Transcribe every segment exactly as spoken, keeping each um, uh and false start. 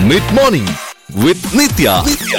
Mid morning with Nithya.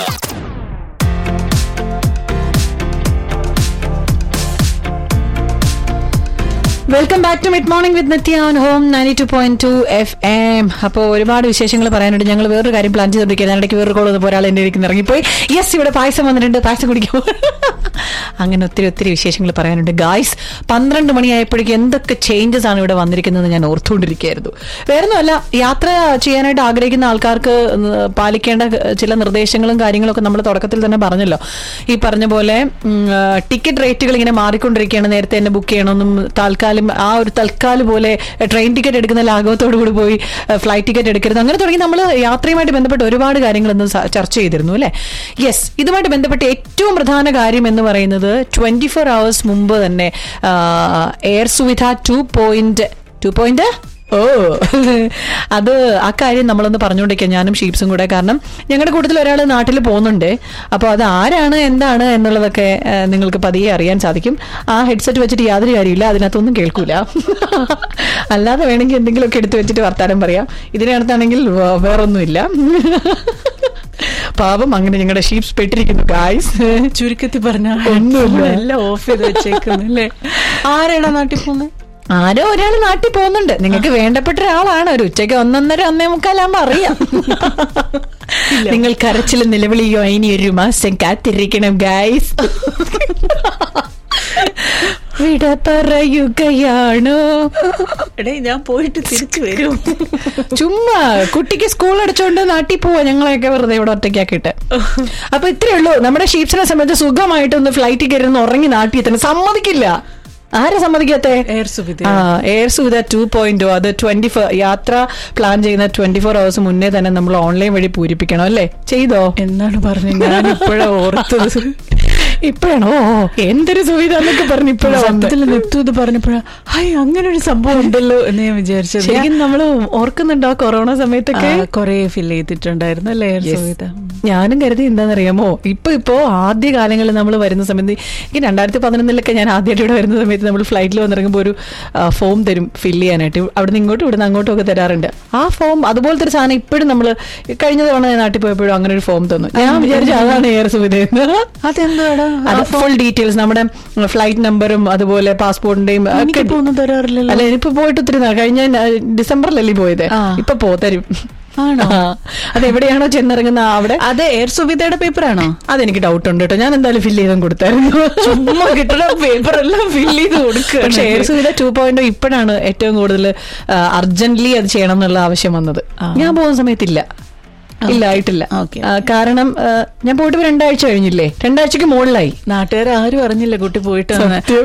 Welcome back to mid morning with Nithya on home ninety two point two F M. അപ്പോൾ ഒരുപാട് വിശേഷങ്ങൾ പറയാനുണ്ട്. ഞങ്ങൾ വേറൊരു കാര്യം പ്ലാൻ ചെയ്തോണ്ടിരിക്കുന്നത്. ഇടയ്ക്ക് വേറൊരു കോൾ വന്നപ്പോൾ ഒരാൾ എൻ്റെ ഇരിക്കുന്ന ഇറങ്ങിപ്പോയി. യെസ്, ഇവിടെ പായസം വന്നിട്ടുണ്ട്, പായസം കുടിക്കുമോ? അങ്ങനെ ഒത്തിരി ഒത്തിരി വിശേഷങ്ങൾ പറയാനുണ്ട് ഗായ്സ്. പന്ത്രണ്ട് മണിയായപ്പോഴേക്കും എന്തൊക്കെ ചേഞ്ചസ് ആണ് ഇവിടെ വന്നിരിക്കുന്നത് ഞാൻ ഓർത്തുകൊണ്ടിരിക്കുകയായിരുന്നു. വേറൊന്നുമല്ല, യാത്ര ചെയ്യാനായിട്ട് ആഗ്രഹിക്കുന്ന ആൾക്കാർക്ക് പാലിക്കേണ്ട ചില നിർദ്ദേശങ്ങളും കാര്യങ്ങളൊക്കെ നമ്മൾ തുടക്കത്തിൽ തന്നെ പറഞ്ഞല്ലോ. ഈ പറഞ്ഞ പോലെ ടിക്കറ്റ് റേറ്റുകൾ ഇങ്ങനെ മാറിക്കൊണ്ടിരിക്കുകയാണ്. നേരത്തെ തന്നെ ബുക്ക് ചെയ്യണമെന്നും താൽക്കാലം ആ ഒരു തൽക്കാലം പോലെ ട്രെയിൻ ടിക്കറ്റ് എടുക്കുന്ന ലാഘവത്തോടു കൂടി പോയി ഫ്ലൈറ്റ് ടിക്കറ്റ് എടുക്കരുത്. അങ്ങനെ തുടങ്ങി നമ്മൾ യാത്രയുമായിട്ട് ബന്ധപ്പെട്ട് ഒരുപാട് കാര്യങ്ങളൊന്നും ചർച്ച ചെയ്തിരുന്നു അല്ലെ. യെസ്, ഇതുമായിട്ട് ബന്ധപ്പെട്ട് ഏറ്റവും പ്രധാന കാര്യം എന്ന് പറയുന്നത് ട്വന്റി ഫോർ അവേഴ്സ് മുമ്പ് തന്നെ air Suvidha two point two point ഓ അത് ആ കാര്യം നമ്മളൊന്ന് പറഞ്ഞുകൊണ്ടിരിക്കുക, ഞാനും ഷീപ്സും കൂടെ. കാരണം ഞങ്ങളുടെ കൂട്ടത്തിൽ ഒരാൾ നാട്ടിൽ പോകുന്നുണ്ട്. അപ്പോൾ അത് ആരാണ് എന്താണ് എന്നുള്ളതൊക്കെ നിങ്ങൾക്ക് പതിയെ അറിയാൻ സാധിക്കും. ആ ഹെഡ്സെറ്റ് വെച്ചിട്ട് യാതൊരു കാര്യമില്ല, അതിനകത്തൊന്നും കേൾക്കൂല. അല്ലാതെ വേണമെങ്കിൽ എന്തെങ്കിലുമൊക്കെ എടുത്തു വെച്ചിട്ട് വർത്താനം പറയാം. ഇതിനകത്താണെങ്കിൽ വേറൊന്നുമില്ല. പാപം അങ്ങനെ ഞങ്ങളുടെ ഷീപ്സ് പെട്ടിരിക്കുന്നു ഗായ്സ്. ചുരുക്കത്തിൽ പറഞ്ഞാൽ ഒന്നുമില്ല, എല്ലാം ഓഫ് ചെയ്ത് വെച്ചേക്കുന്നു അല്ലേ. ആരാണ് നാട്ടിൽ പോകുന്നത്? ആരോ ഒരാൾ നാട്ടിൽ പോകുന്നുണ്ട്. നിങ്ങൾക്ക് വേണ്ടപ്പെട്ട ഒരാളാണ്. ഒരു ഉച്ചയ്ക്ക് ഒന്നൊന്നര ഒന്നേ മുക്കാലാകുമ്പോ അറിയാം. നിങ്ങൾ കരച്ചിലും നിലവിളിയോ ഇനി ഒരു മാസം കാത്തിരിക്കണം ഗൈസ്. വിട പറയുകയാണോ? എടേ, ഞാൻ പോയിട്ട് തിരിച്ചു വരും. ചുമ്മാ കുട്ടിക്ക് സ്കൂൾ അടച്ചോണ്ട് നാട്ടിൽ പോവാ. ഞങ്ങളെയൊക്കെ വെറുതെ ഇവിടെ ഒറ്റയ്ക്കാക്കിയിട്ട്. അപ്പൊ ഇത്രയേ ഉള്ളൂ. നമ്മുടെ ഷീപ്സിനെ സംബന്ധിച്ച് സുഖമായിട്ട് ഒന്ന് ഫ്ലൈറ്റിൽ കയറുന്ന ഉറങ്ങി നാട്ടിൽ എത്തണം. സമ്മതിക്കില്ല. ആരെ സമ്മതിക്കാത്ത? Air Suvidha air Suvidha two point അത് ട്വന്റി ഫോർ യാത്ര പ്ലാൻ ചെയ്യുന്ന ട്വന്റി ഫോർ അവേഴ്സ് മുന്നേ തന്നെ നമ്മൾ ഓൺലൈൻ വഴി പൂരിപ്പിക്കണം അല്ലേ? ചെയ്തോ എന്നാണ് പറഞ്ഞത്? ഞാൻ ഇപ്പോഴാ ഓർത്തത്. ഇപ്പോഴാണോ എന്തൊരു സുവിധ എന്നൊക്കെ പറഞ്ഞു ഇപ്പോഴാണ് നിർത്തത് പറഞ്ഞപ്പോഴാ ഹായ് അങ്ങനെ ഒരു സംഭവം ഉണ്ടല്ലോ എന്ന് ഞാൻ വിചാരിച്ചത്. ശരിക്കും നമ്മള് ഓർക്കുന്നുണ്ടോ കൊറോണ സമയത്തൊക്കെ കൊറേ ഫിൽ ചെയ്തിട്ടുണ്ടായിരുന്നു അല്ലേ എയർ സുവിധ? ഞാനും കരുതി എന്താണെന്നറിയാമോ, ഇപ്പൊ ഇപ്പോ ആദ്യ കാലങ്ങളിൽ നമ്മൾ വരുന്ന സമയത്ത് ഈ രണ്ടായിരത്തി പതിനൊന്നിലൊക്കെ ഞാൻ ആദ്യമായിട്ട് ഇവിടെ വരുന്ന സമയത്ത് നമ്മൾ ഫ്ലൈറ്റിൽ വന്നിറങ്ങുമ്പോൾ ഒരു ഫോം തരും ഫില്ല് ചെയ്യാനായിട്ട്. അവിടുന്ന് ഇങ്ങോട്ടും ഇവിടുന്ന് അങ്ങോട്ടും ഒക്കെ തരാറുണ്ട്. ആ ഫോം അതുപോലത്തെ ഒരു സാധനം ഇപ്പോഴും നമ്മൾ കഴിഞ്ഞ തവണ നാട്ടിൽ പോയപ്പോഴും അങ്ങനെ ഒരു ഫോം തന്നു. ഞാൻ വിചാരിച്ചു അതാണ് എയർ സുവിധ. അതെന്താടാ? അത് ഫുൾ ഡീറ്റെയിൽസ്, നമ്മുടെ ഫ്ലൈറ്റ് നമ്പറും അതുപോലെ പാസ്പോർട്ടിന്റെയും ഒന്നും തരാറില്ലല്ലോ. അല്ല, ഇനിയിപ്പോ പോയിട്ട് ഒത്തിരി കഴിഞ്ഞ ഡിസംബറിലല്ലേ പോയത്. ഇപ്പൊ പോ തരും. ആണോ? അതെവിടെയാണോ ചെന്നിറങ്ങുന്ന അവിടെ. അത് എയർ സുവിധയുടെ പേപ്പറാണോ? അതെനിക്ക് ഡൗട്ട് ഉണ്ട് കേട്ടോ. ഞാൻ എന്തായാലും ഫില്ല് ചെയ്തും കൊടുത്തായിരുന്നു. ചുമ്മാ കിട്ടുന്ന പേപ്പർ എല്ലാം ഫില്ല് ചെയ്ത് കൊടുക്കുക. പക്ഷെ എയർ സുവിധ ടു പോയിന്റ് ഇപ്പോഴാണ് ഏറ്റവും കൂടുതൽ അർജന്റ്ലി അത് ചെയ്യണം എന്നുള്ള ആവശ്യം വന്നത്. ഞാൻ പോകുന്ന സമയത്തില്ല. ഇല്ല, ആയിട്ടില്ല. കാരണം ഞാൻ പോയിട്ട് രണ്ടാഴ്ച കഴിഞ്ഞില്ലേ, രണ്ടാഴ്ചക്ക് മുകളിലായി. നാട്ടുകാർ ആരും അറിഞ്ഞില്ല കുട്ടി പോയിട്ട്.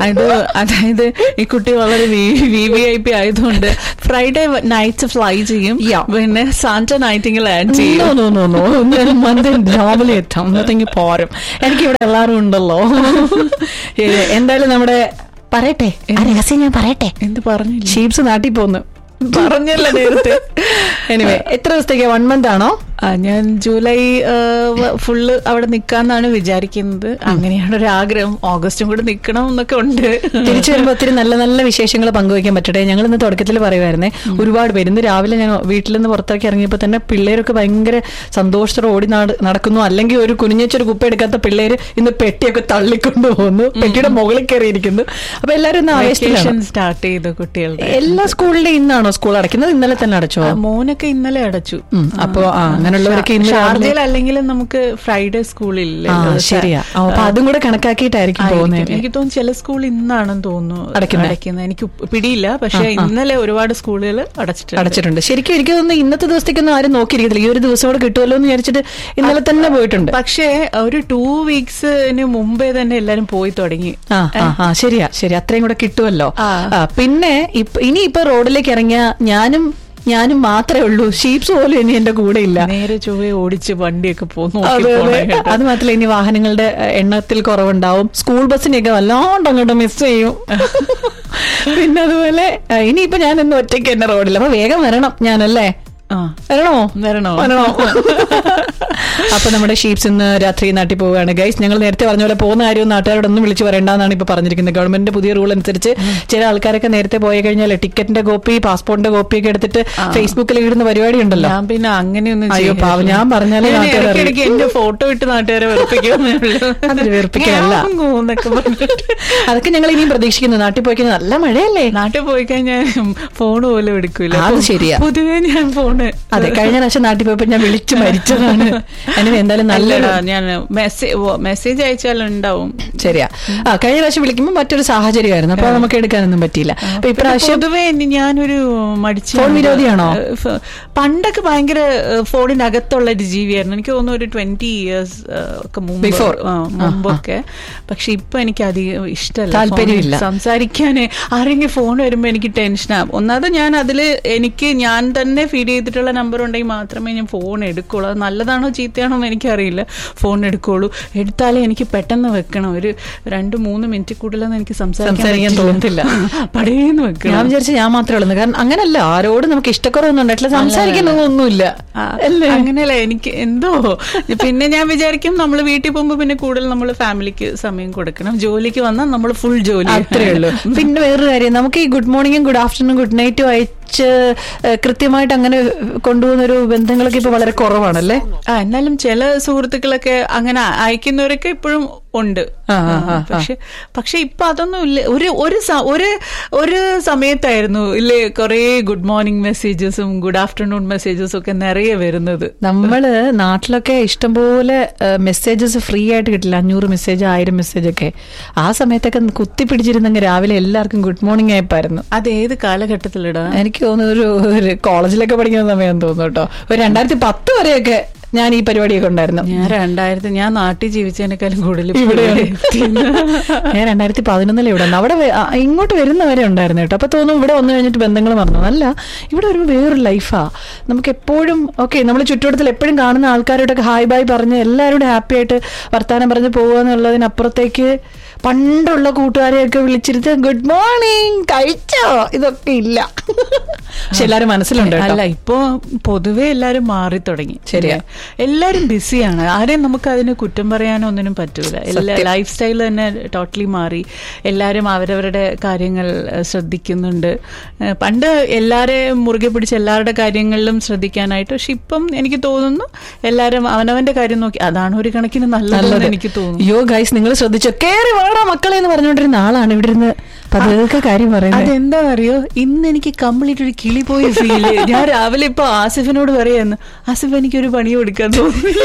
അതായത് ഈ കുട്ടി വളരെ വി വി ഐ പി ആയതുകൊണ്ട് ഫ്രൈഡേ നൈറ്റ് ഫ്ലൈ ചെയ്യും, പിന്നെ സാന്റ നൈറ്റിംഗിൽ ആഡ് ചെയ്യും. രാവിലെ എത്താം, ഒന്നത്തെങ്കിൽ പോരും. എനിക്കിവിടെ എല്ലാവരും ഉണ്ടല്ലോ. എന്തായാലും നമ്മുടെ പറയട്ടെ, രഹസ്യം ഞാൻ പറയട്ടെ. എന്ത് പറഞ്ഞു? ഷീപ്സ് നാട്ടിൽ പോന്നു പറഞ്ഞല്ല നേരത്തെ. എനിവേ, എത്ര ദിവസത്തേക്ക്? വൺ മന്ത് ആണോ? ഞാൻ ജൂലൈ ഫുള്ള് അവിടെ നിക്കാന്നാണ് വിചാരിക്കുന്നത്. അങ്ങനെയാണ് ഒരു ആഗ്രഹം. ഓഗസ്റ്റും കൂടെ നിക്കണം എന്നൊക്കെ ഉണ്ട്. തിരിച്ചു വരുമ്പോ ഒത്തിരി നല്ല നല്ല വിശേഷങ്ങൾ പങ്കുവയ്ക്കാൻ പറ്റട്ടെ. ഞങ്ങൾ ഇന്ന് തുടക്കത്തിൽ പറയുമായിരുന്നേ, ഒരുപാട് പേര് ഇന്ന് രാവിലെ ഞാൻ വീട്ടിൽ നിന്ന് പുറത്തേക്ക് ഇറങ്ങിയപ്പോ തന്നെ പിള്ളേരൊക്കെ ഭയങ്കര സന്തോഷത്തോടെ ഓടി നടക്കുന്നു. അല്ലെങ്കിൽ ഒരു കുനിഞ്ഞൊരു കുപ്പ എടുക്കാത്ത പിള്ളേര് ഇന്ന് പെട്ടിയൊക്കെ തള്ളിക്കൊണ്ടു പോകുന്നു, പെട്ടിയുടെ മുകളിൽ കയറിയിരിക്കുന്നു. അപ്പൊ എല്ലാവരും ഇന്ന് ആവേശത്തിലാണ്. സ്റ്റാർട്ട് ചെയ്തു കുട്ടികളുടെ. എല്ലാ സ്കൂളിലും ഇന്നാണോ സ്കൂൾ അടയ്ക്കുന്നത്? ഇന്നലെ തന്നെ അടച്ചോ? മോനൊക്കെ ഇന്നലെ അടച്ചു. അപ്പൊ അങ്ങനെയുള്ളവർക്ക് ഷാർജയിൽ അല്ലെങ്കിലും നമുക്ക് ഫ്രൈഡേ സ്കൂളില്ല. ശരിയാ. അപ്പൊ അതും കൂടെ കണക്കാക്കിയിട്ടായിരിക്കും പോകുന്നത്. എനിക്ക് തോന്നുന്നു ചില സ്കൂൾ ഇന്നാണെന്ന് തോന്നുന്നു അടയ്ക്കുന്നത്. എനിക്ക് പിടിയില്ല. പക്ഷെ ഇന്നലെ ഒരുപാട് സ്കൂളുകൾ അടച്ചിട്ടുണ്ട് അടച്ചിട്ടുണ്ട് ശരിക്കും. എനിക്ക് തോന്നുന്നു ഇന്നത്തെ ദിവസത്തേക്കൊന്നും ആരും നോക്കിയിരിക്കത്തില്ല. ഈ ഒരു ദിവസം കൂടെ കിട്ടുമല്ലോ എന്ന് വിചാരിച്ചിട്ട് ഇന്നലെ തന്നെ പോയിട്ടുണ്ട്. പക്ഷേ ഒരു ടു വീക്സിന് മുമ്പേ തന്നെ എല്ലാരും പോയി തുടങ്ങി. ആ ശരിയാ, ശരി. അത്രയും കൂടെ കിട്ടുമല്ലോ. പിന്നെ ഇനി ഇപ്പൊ റോഡിലേക്ക് ഇറങ്ങിയ ഞാനും ഞാനും മാത്രമേ ഉള്ളൂ. ഷീപ്സ് പോലും ഇനി എന്റെ കൂടെ ഇല്ല. നേരെ ചൊവ്വേ ഓടിച്ച് വണ്ടിയൊക്കെ പോകുന്നു. അത് മാത്രമല്ല, ഇനി വാഹനങ്ങളുടെ എണ്ണത്തിൽ കുറവുണ്ടാവും. സ്കൂൾ ബസ്സിനെയൊക്കെ വല്ലാണ്ട് അങ്ങോട്ട് മിസ് ചെയ്യും. പിന്നെ അതുപോലെ ഇനിയിപ്പോ ഞാൻ ഇന്ന് ഒറ്റയ്ക്ക് എന്നെ റോഡില്ല. അപ്പൊ വേഗം വരണം ഞാനല്ലേ. വരണോ വരണോ വരണോ അപ്പൊ നമ്മുടെ ഷീപ്സ് ഇന്ന് രാത്രി നാട്ടിൽ പോവുകയാണ് ഗൈസ്. ഞങ്ങൾ നേരത്തെ പറഞ്ഞ പോലെ പോകുന്ന കാര്യം നാട്ടുകാരോടൊന്നും വിളിച്ചു പറയേണ്ടെന്നാണ് ഇപ്പൊ പറഞ്ഞിരിക്കുന്നത്. ഗവൺമെന്റിന്റെ പുതിയ റൂൾ അനുസരിച്ച് ചില ആൾക്കാരൊക്കെ നേരത്തെ പോയി കഴിഞ്ഞാൽ ടിക്കറ്റിന്റെ കോപ്പി പാസ്പോർട്ടിന്റെ കോപ്പി ഒക്കെ എടുത്തിട്ട് ഫേസ്ബുക്കിൽ ഇടുന്ന പരിപാടി ഉണ്ടല്ലോ. ഞാൻ പിന്നെ അങ്ങനെയൊന്നും അയ്യോ പാവം, ഞാൻ പറഞ്ഞാലേ എന്റെ ഫോട്ടോ ഇട്ട് നാട്ടുകാരെ അതൊരു വെറുപ്പിക്കലല്ല. അതൊക്കെ ഞങ്ങൾ ഇനിയും പ്രതീക്ഷിക്കുന്നു. നാട്ടിൽ പോയി കഴിഞ്ഞാൽ നല്ല മഴയല്ലേ, നാട്ടിൽ പോയി കഴിഞ്ഞാൽ ഫോൺ പോലും എടുക്കൂല. അത് ശരിയാ, പൊതുവേ ഞാൻ ഫോണ് അതെ കഴിഞ്ഞ പ്രാവശ്യം നാട്ടിൽ പോയപ്പോ ഞാൻ വിളിച്ചു മരിച്ചതാണ്. അതിന് എന്തായാലും നല്ലതാ, ഞാൻ മെസ്സേജ് മെസ്സേജ് അയച്ചാലും ഉണ്ടാവും. ശരിയാ. ആ കഴിഞ്ഞ പ്രാവശ്യം വിളിക്കുമ്പോൾ മറ്റൊരു സാഹചര്യമായിരുന്നു, അപ്പൊ നമുക്ക് എടുക്കാനൊന്നും പറ്റിയില്ല. അപ്പൊ ഇപ്രാവശ്യം പൊതുവേ ഞാനൊരു മടിച്ച ഫോൺ വിരോധിയാണോ? പണ്ടൊക്കെ ഭയങ്കര ഫോണിനകത്തുള്ള ഒരു ജീവിയായിരുന്നു. എനിക്ക് തോന്നുന്നു ഒരു ട്വന്റി ഇയേഴ്സ് ഒക്കെ മുമ്പ് മുമ്പൊക്കെ. പക്ഷെ ഇപ്പൊ എനിക്ക് അധികം ഇഷ്ടമല്ല, താല്പര്യമില്ല സംസാരിക്കാന്. ആരെങ്കിലും ഫോൺ വരുമ്പോ എനിക്ക് ടെൻഷനാകും. ഒന്നാമത് ഞാൻ അതില് എനിക്ക് ഞാൻ തന്നെ ഫീഡ് ചെയ്തിട്ടുള്ള നമ്പർ ഉണ്ടെങ്കിൽ മാത്രമേ ഞാൻ ഫോൺ എടുക്കുള്ളൂ. അത് നല്ലതാണോ ചീത്തയാണോ എന്ന് എനിക്കറിയില്ല. ഫോൺ എടുക്കുള്ളൂ, എടുത്താലേ എനിക്ക് പെട്ടെന്ന് വെക്കണം. ഒരു രണ്ട് മൂന്ന് മിനിറ്റ് കൂടുതലൊന്നും എനിക്ക് സംസാരിക്കാൻ തോന്നുന്നില്ല, പടേന്ന് വെക്കണം. ഞാൻ വിചാരിച്ചു ഞാൻ മാത്രമേ ഉള്ളൂ. കാരണം അങ്ങനല്ല, ആരോട് നമുക്ക് ഇഷ്ടക്കുറവൊന്നും ഉണ്ടായിട്ടില്ല, സംസാരിക്കുന്നൊന്നുമില്ല. അങ്ങനെയല്ല, എനിക്ക് എന്തോ പിന്നെ ഞാൻ വിചാരിക്കും നമ്മൾ വീട്ടിൽ പോകുമ്പോ പിന്നെ കൂടുതൽ നമ്മൾ ഫാമിലിക്ക് സമയം കൊടുക്കണം. ജോലിക്ക് വന്നാൽ നമ്മൾ ഫുൾ ജോലി, അത്രേ ഉള്ളൂ. പിന്നെ വേറൊരു കാര്യം, നമുക്ക് ഈ ഗുഡ് മോർണിംഗും ഗുഡ് ആഫ്റ്റർനൂൺ ഗുഡ് നൈറ്റും അയച്ച് കൃത്യമായിട്ട് അങ്ങനെ കൊണ്ടുപോകുന്ന ഒരു ബന്ധങ്ങളൊക്കെ ഇപ്പൊ വളരെ കുറവാണല്ലേ. ആ എന്നാലും ചില സുഹൃത്തുക്കളൊക്കെ അങ്ങനെ അയക്കുന്നവരൊക്കെ ഇപ്പോഴും ഉണ്ട്. പക്ഷെ പക്ഷെ ഇപ്പൊ അതൊന്നും ഇല്ല. ഒരു ഒരു ഒരു സമയത്തായിരുന്നു ഇല്ലേ കുറെ ഗുഡ് മോർണിംഗ് മെസ്സേജസും ഗുഡ് ആഫ്റ്റർനൂൺ മെസ്സേജസും ഒക്കെ നിറയെ വരുന്നത്. നമ്മള് നാട്ടിലൊക്കെ ഇഷ്ടംപോലെ മെസ്സേജസ് ഫ്രീ ആയിട്ട് കിട്ടില്ല, അഞ്ഞൂറ് മെസ്സേജ് ആയിരം മെസ്സേജ് ഒക്കെ. ആ സമയത്തൊക്കെ കുത്തിപ്പിടിച്ചിരുന്നെങ്കിൽ രാവിലെ എല്ലാവർക്കും ഗുഡ് മോർണിംഗ് ആയിപ്പായിരുന്നു. അത് ഏത് കാലഘട്ടത്തിലിടാ? എനിക്ക് തോന്നുന്നു ഒരു കോളേജിലൊക്കെ പഠിക്കുന്ന സമയം തോന്നുന്നു കേട്ടോ. ഒരു രണ്ടായിരത്തി പത്ത് വരെയൊക്കെ ഞാൻ ഈ പരിപാടിയൊക്കെ ഉണ്ടായിരുന്നു. ഞാൻ രണ്ടായിരത്തി ഞാൻ നാട്ടിൽ ജീവിച്ചതിനേക്കാളും കൂടുതൽ ഇവിടെയാണ്. ഞാൻ രണ്ടായിരത്തി പതിനൊന്നില് ഇവിടെ അവിടെ ഇങ്ങോട്ട് വരുന്നവരെ ഉണ്ടായിരുന്നു കേട്ടോ. അപ്പൊ തോന്നും ഇവിടെ വന്നു കഴിഞ്ഞിട്ട് ബന്ധങ്ങൾ മറന്നു. അല്ല, ഇവിടെ ഒരു വേറൊരു ലൈഫാ. നമുക്ക് എപ്പോഴും ഓക്കെ, നമ്മൾ ചുറ്റുവട്ടത്തിൽ എപ്പോഴും കാണുന്ന ആൾക്കാരോടൊക്കെ ഹായ് ബായ് പറഞ്ഞ് എല്ലാവരോടും ഹാപ്പി ആയിട്ട് വർത്താനം പറഞ്ഞ് പോകുക എന്നുള്ളതിനപ്പുറത്തേക്ക് പണ്ടുള്ള കൂട്ടുകാരെയൊക്കെ വിളിച്ചിരുത്ത് ഗുഡ് മോർണിംഗ് കഴിച്ചോ ഇതൊക്കെ ഇല്ല. പക്ഷെ എല്ലാരും മനസ്സിലുണ്ട്. അല്ല, ഇപ്പൊ പൊതുവെ എല്ലാരും മാറി തുടങ്ങി. ശരിയാ, എല്ലാരും ബിസിയാണ്. ആരെയും നമുക്ക് അതിന് കുറ്റം പറയാനോ ഒന്നിനും പറ്റൂല. എല്ലാ ലൈഫ് സ്റ്റൈൽ തന്നെ ടോട്ടലി മാറി. എല്ലാരും അവരവരുടെ കാര്യങ്ങൾ ശ്രദ്ധിക്കുന്നുണ്ട്. പണ്ട് എല്ലാരെയും മുറുകെ പിടിച്ച് എല്ലാവരുടെ കാര്യങ്ങളിലും ശ്രദ്ധിക്കാനായിട്ട്. പക്ഷെ ഇപ്പം എനിക്ക് തോന്നുന്നു എല്ലാരും അവനവന്റെ കാര്യം നോക്കി. അതാണ് ഒരു കണക്കിന് നല്ലതെന്ന് എനിക്ക് തോന്നുന്നു. യോ ഗൈസ്, നിങ്ങൾ ശ്രദ്ധിച്ചോ? കേറി വാടാ മക്കളെ എന്ന് പറഞ്ഞുകൊണ്ടിരുന്ന ആളാണ് ഇവിടെ ഇരുന്ന് പതുക്കെ കാര്യം പറയുന്നത്. അതെന്താ അറിയോ, ഇന്ന് എനിക്ക് കംപ്ലീറ്റ് ഒരു കിളി പോയ ഫീല്. ഞാൻ രാവിലെ ഇപ്പൊ ആസിഫിനോട് പറയാന്ന്, ആസിഫ് എനിക്കൊരു പണി കൊടുക്കാൻ തോന്നുന്നില്ല.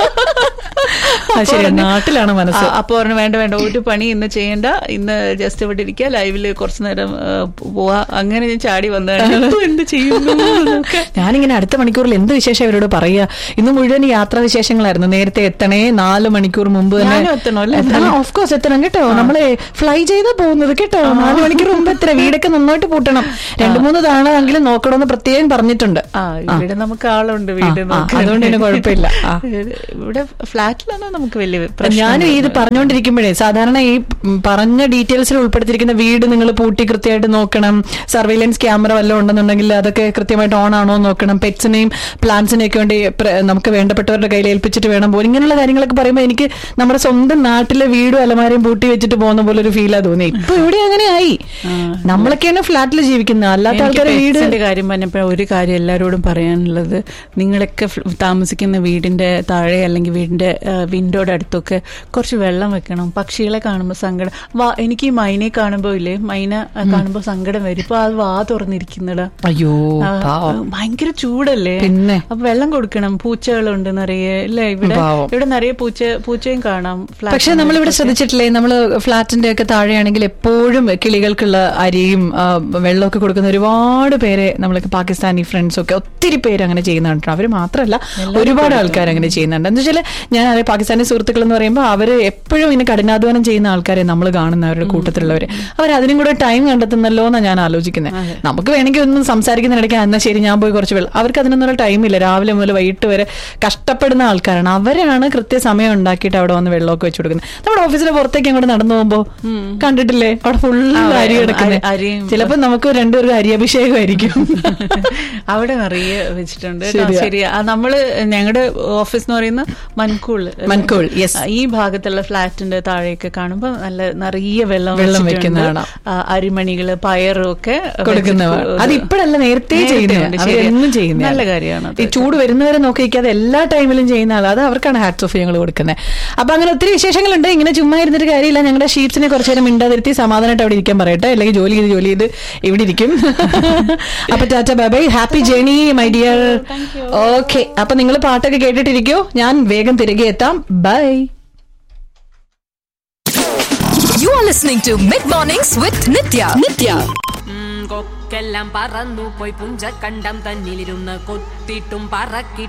നാട്ടിലാണ് മനസ്സ്. അപ്പൊ പറഞ്ഞു വേണ്ട വേണ്ട ഒരു പണി ഇന്ന് ചെയ്യണ്ട, ഇന്ന് ജസ്റ്റ് ഇവിടെ ഇരിക്കുക, ലൈവില് കുറച്ചു നേരം പോവാ. അങ്ങനെ ഞാൻ ചാടി വന്നതാണ്. എന്ത് ചെയ്യുന്നു? ഞാനിങ്ങനെ അടുത്ത മണിക്കൂറിൽ എന്ത് വിശേഷം അവരോട് പറയാ. ഇന്ന് മുഴുവൻ യാത്രാ വിശേഷങ്ങളായിരുന്നു. നേരത്തെ എത്തണേ, നാല് മണിക്കൂർ മുമ്പ് തന്നെ ഓഫ് കോഴ്സ് എത്തണം കേട്ടോ. നമ്മളെ ഫ്ലൈ ചെയ്താ പോകുന്നത് കേട്ടോ. നാല് മണിക്കൂർ മുമ്പ് എത്ര വീടൊക്കെ നന്നായിട്ട് പൂട്ടണം. രണ്ടു മൂന്ന് തവണയെങ്കിലും നോക്കണമെന്ന് പ്രത്യേകം പറഞ്ഞിട്ടുണ്ട്. ഇവിടെ നമുക്ക് ആളുണ്ട് വീട്, അതുകൊണ്ട് തന്നെ കുഴപ്പമില്ല. ഇവിടെ ഫ്ലാറ്റിലാണ് നമുക്ക് വലിയ. ഞാനും ഇത് പറഞ്ഞുകൊണ്ടിരിക്കുമ്പോഴേ സാധാരണ ഈ പറഞ്ഞ ഡീറ്റെയിൽസിൽ ഉൾപ്പെടുത്തിയിരിക്കുന്ന വീട് നിങ്ങൾ പൂട്ടി കൃത്യമായിട്ട് നോക്കണം. സർവൈലൻസ് ക്യാമറ വല്ലതും ഉണ്ടെന്നുണ്ടെങ്കിൽ അതൊക്കെ കൃത്യമായിട്ട് ഓൺ ആണോ നോക്കണം. പെറ്റ്സിനെയും പ്ലാന്റ്സിനെയൊക്കെ വേണ്ടി നമുക്ക് വേണ്ടപ്പെട്ടവരുടെ കയ്യിൽ ഏൽപ്പിച്ചിട്ട് വേണം പോലും. ഇങ്ങനെയുള്ള കാര്യങ്ങളൊക്കെ പറയുമ്പോൾ എനിക്ക് നമ്മുടെ സ്വന്തം നാട്ടിലെ വീടും അലമാരയും പൂട്ടി വെച്ചിട്ട് പോകുന്ന പോലെ ഒരു ഫീലാ തോന്നി. ഇപ്പൊ ഇവിടെ അങ്ങനെ ആയി. നമ്മളൊക്കെയാണ് ഫ്ലാറ്റിൽ ജീവിക്കുന്നത്, അല്ലാത്ത ആൾക്കാരെ വീടിന്റെ കാര്യം പറഞ്ഞപ്പോൾ ഒരു കാര്യം എല്ലാവരോടും പറയാനുള്ളത്, നിങ്ങളൊക്കെ താമസിക്കുന്ന വീടിന്റെ താഴെ അല്ലെങ്കിൽ വീടിന്റെ വിൻഡോയുടെ അടുത്തൊക്കെ കുറച്ച് വെള്ളം വെക്കണം. പക്ഷികളെ കാണുമ്പോൾ സങ്കടം. വാ എനിക്ക് ഈ മൈനയെ കാണുമ്പോ ഇല്ലേ, മൈന കാണുമ്പോ സങ്കടം വരും. ഇപ്പൊ അത് വാ തുറന്നിരിക്കുന്നടാ. അയ്യോ ഭയങ്കര ചൂടല്ലേ. പിന്നെ അപ്പൊ വെള്ളം കൊടുക്കണം. പൂച്ചകളുണ്ട് നിറയെ അല്ലേ ഇവിടെ. ഇവിടെ നിറയെ പൂച്ച പൂച്ചയും കാണാം. പക്ഷെ നമ്മളിവിടെ ശ്രദ്ധിച്ചിട്ടില്ലേ, നമ്മള് ഫ്ലാറ്റിന്റെ ഒക്കെ താഴെയാണെങ്കിൽ എപ്പോഴും കിളികൾക്കുള്ള അരിയും വെള്ളമൊക്കെ കൊടുക്കുന്ന ഒരുപാട് പേരെ നമ്മളൊക്കെ പാകിസ്ഥാനി ഫ്രണ്ട്സ് ഒക്കെ ഒത്തിരി പേര് അങ്ങനെ ചെയ്യുന്നുണ്ട്. അവര് മാത്രമല്ല ഒരുപാട് ആൾക്കാർ അങ്ങനെ ചെയ്യുന്നുണ്ട്. എന്താ വെച്ചാൽ ഞാൻ ആരെ പാകിസ്ഥാനി സുഹൃത്തുക്കൾ എന്ന് പറയുമ്പോൾ അവര് എപ്പോഴും ഇങ്ങനെ കഠിനാധ്വാനം ചെയ്യുന്ന ആൾക്കാരെ നമ്മൾ കാണുന്ന അവരുടെ കൂട്ടത്തിലുള്ളവര്. അവർ അതിനും കൂടെ ടൈം കണ്ടെത്തുന്നല്ലോ എന്നാണ് ഞാൻ ആലോചിക്കുന്നത്. നമുക്ക് വേണമെങ്കിൽ ഒന്നും സംസാരിക്കുന്നിടയ്ക്ക് എന്നാൽ ശരി ഞാൻ പോയി കുറച്ച് വെള്ളം, അവർക്ക് അതിനൊന്നുള്ള ടൈമില്ല. രാവിലെ മുതൽ വൈകിട്ട് വരെ കഷ്ടപ്പെടുന്ന ആൾക്കാരാണ്. അവരാണ് കൃത്യസമയം ഉണ്ടാക്കിയിട്ട് അവിടെ വന്ന് വെള്ളമൊക്കെ വെച്ച് കൊടുക്കുന്നത്. നമ്മുടെ ഓഫീസിന്റെ പുറത്തേക്ക് അങ്ങോട്ട് നടന്നു പോകുമ്പോ കണ്ടിട്ടില്ലേ അവിടെ ഫുള്ള് അരി കിടക്കുന്നത്. ചിലപ്പോ നമുക്ക് രണ്ടുപേർക്ക് അരിയഭിഷേകമായിരിക്കും അവിടെ നിറയെ വെച്ചിട്ടുണ്ട്. ശരിയാ. നമ്മള് ഞങ്ങളുടെ ഓഫീസ് എന്ന് പറയുന്ന മൻകൂൾ മൻകൂൾ ഈ ഭാഗത്തുള്ള ഫ്ലാറ്റിന്റെ താഴെയൊക്കെ കാണുമ്പോ നല്ല നിറയെ വെള്ളം വെള്ളം വെക്കുന്നതാണ്. അരിമണികള് പയറും ഒക്കെ കൊടുക്കുന്നതാണ്. അത് ഇപ്പോഴല്ല നേരത്തെ ചെയ്യുന്നത്, ചെയ്യുന്നത് നല്ല കാര്യമാണ്. ഈ ചൂട് വരുന്നവരെ നോക്കിക്കാതെ എല്ലാ ടൈമിലും ചെയ്യുന്ന ആൾ, അത് അവർക്കാണ് ഹാറ്റ്സ് ഓഫ് ഞങ്ങൾ കൊടുക്കുന്നത്. അപ്പൊ അങ്ങനെ ഒത്തിരി വിശേഷങ്ങളുണ്ട്. ഇങ്ങനെ ചുമ്മാ ഇരുന്നിട്ട് കാര്യമില്ല. ഞങ്ങളുടെ ഷീറ്റ്സിനെ കുറച്ചു നേരം മിണ്ടാതിരുത്തി സമാധാനമായിട്ട് അവിടെ ഇരിക്കാൻ പറയട്ടെ, അല്ലെങ്കിൽ ജോലി ചെയ്ത് ജോലി ചെയ്ത് ഇവിടെ ഇരിക്കും. അപ്പൊ Tata bye bye, happy journey my dear. Okay, അപ്പൊ നിങ്ങൾ പാട്ടൊക്കെ കേട്ടിട്ടിരിക്കോ, ഞാൻ വേഗം തിരികെ എത്താം. By. You are listening to Mid Mornings with Nitya. Nitya. കൊക്കെല്ലാം പറന്നു പോയി പുഞ്ചക്കണ്ടം തന്നിലിരുന്ന് കൊത്തിട്ടും പറക്കി